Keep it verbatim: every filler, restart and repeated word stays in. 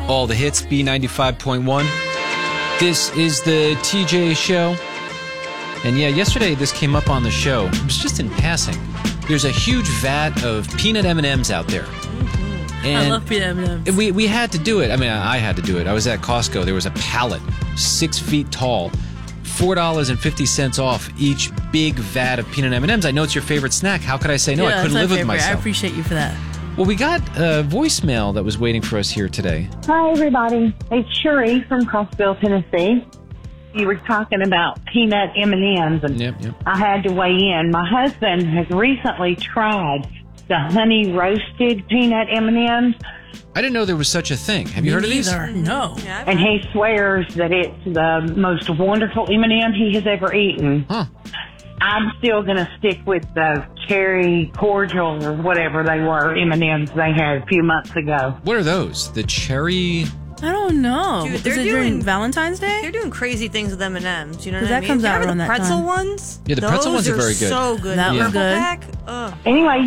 All the hits, B ninety-five point one. This is the T J Show. And yeah, yesterday this came up on the show. It was just in passing. There's a huge vat of peanut M and M's out there. And I love peanut M and M's. We, we had to do it. I mean, I had to do it. I was at Costco. There was a pallet, six feet tall, four dollars and fifty cents off each big vat of peanut M and M's. I know it's your favorite snack. How could I say no? Yeah, I couldn't that's live my with favorite. myself. I appreciate you for that. Well, we got a voicemail that was waiting for us here today. Hi, everybody. It's Shuri from Crossville, Tennessee. You were talking about peanut M and M's, and Yep, yep. I had to weigh in. My husband has recently tried the honey roasted peanut M and M's, I didn't know there was such a thing. Have you heard of these? Neither. No. Yeah, I've and heard- he swears that it's the most wonderful M and M he has ever eaten. Huh. I'm still going to stick with the cherry cordial or whatever they were M and M's they had a few months ago. What are those? The cherry... I don't know. Dude, Is they're it during doing- Valentine's Day? They're doing crazy things with M and M's. You know 'Cause what I that mean? comes out Remember around the that pretzel time. ones? Yeah, the pretzel Those ones are very good. So good. That The was purple good. pack? Ugh. Anyway,